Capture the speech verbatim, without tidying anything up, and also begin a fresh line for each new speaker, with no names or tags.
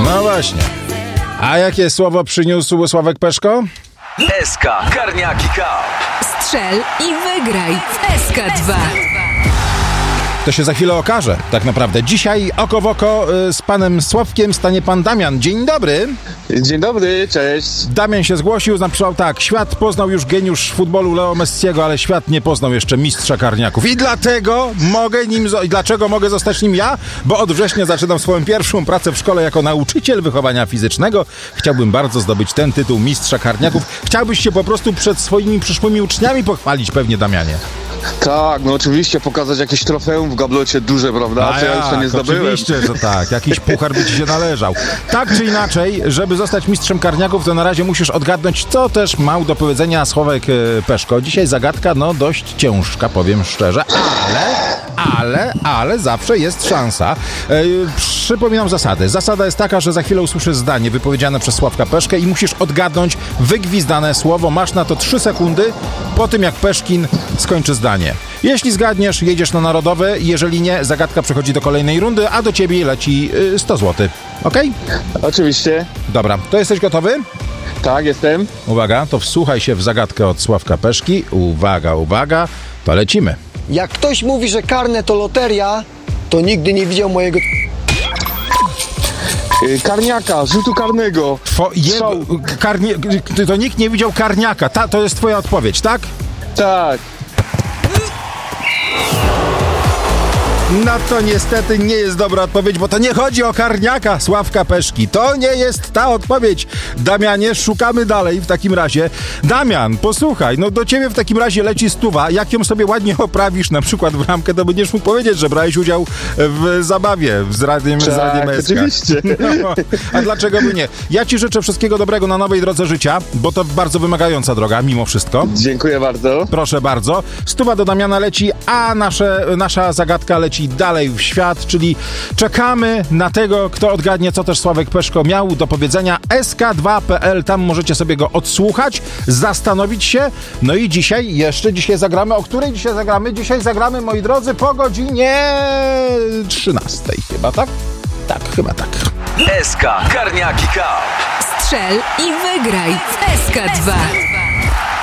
No właśnie. A jakie słowo przyniósł Sławek Peszko?
S K Karniaki Cup.
Strzel i wygraj w S K dwa.
To się za chwilę okaże, tak naprawdę. Dzisiaj oko w oko y, z panem Sławkiem stanie pan Damian. Dzień dobry.
Dzień dobry, cześć.
Damian się zgłosił, napisał tak. Świat poznał już geniusz futbolu Leo Messiego, ale świat nie poznał jeszcze mistrza karniaków. I dlatego mogę nim, zo- i dlaczego mogę zostać nim ja? Bo od września zaczynam swoją pierwszą pracę w szkole jako nauczyciel wychowania fizycznego. Chciałbym bardzo zdobyć ten tytuł mistrza karniaków. Chciałbyś się po prostu przed swoimi przyszłymi uczniami pochwalić pewnie, Damianie.
Tak, no oczywiście pokazać jakieś trofeum w gablocie duże, prawda?
A
Co ja jeszcze nie zdobyłem.
Oczywiście, że tak. Jakiś puchar by ci się należał. Tak czy inaczej, żeby zostać mistrzem karniaków, to na razie musisz odgadnąć, co też mał do powiedzenia Sławek Peszko. Dzisiaj zagadka, no dość ciężka, powiem szczerze, ale, ale, ale zawsze jest szansa. E, przypominam zasady. Zasada jest taka, że za chwilę usłyszysz zdanie wypowiedziane przez Sławka Peszkę i musisz odgadnąć wygwizdane słowo. Masz na to trzy sekundy po tym, jak Peszkin skończy zdanie. Jeśli zgadniesz, jedziesz na narodowe, jeżeli nie, zagadka przechodzi do kolejnej rundy, a do ciebie leci y, sto złotych. Okej?
Oczywiście.
Dobra, to jesteś gotowy?
Tak, jestem.
Uwaga, to wsłuchaj się w zagadkę od Sławka Peszki. Uwaga, uwaga, to lecimy.
Jak ktoś mówi, że karne to loteria, to nigdy nie widział mojego...
Yy, karniaka, rzutu karnego.
Two, jego, karnie, to nikt nie widział karniaka. Ta, to jest twoja odpowiedź, tak?
Tak.
No to niestety nie jest dobra odpowiedź, bo to nie chodzi o karniaka Sławka Peszki. To nie jest ta odpowiedź. Damianie, szukamy dalej w takim razie. Damian, posłuchaj, no do ciebie w takim razie leci stuwa. Jak ją sobie ładnie oprawisz, na przykład w ramkę, to będziesz mógł powiedzieć, że brałeś udział w zabawie z Radiem,
Tak,
z Radiem S K.
oczywiście.
No, a dlaczego by nie? Ja ci życzę wszystkiego dobrego na nowej drodze życia, bo to bardzo wymagająca droga, mimo wszystko.
Dziękuję bardzo.
Proszę bardzo. Stuwa do Damiana leci, a nasze, nasza zagadka leci dalej w świat, czyli czekamy na tego, kto odgadnie, co też Sławek Peszko miał do powiedzenia. S K dwa kropka P L, tam możecie sobie go odsłuchać, zastanowić się. No i dzisiaj, jeszcze dzisiaj zagramy. O której dzisiaj zagramy? Dzisiaj zagramy, moi drodzy, po godzinie trzynastej chyba, tak? Tak, chyba tak.
S K Karniaki Cup.
Strzel i wygraj w S K dwa.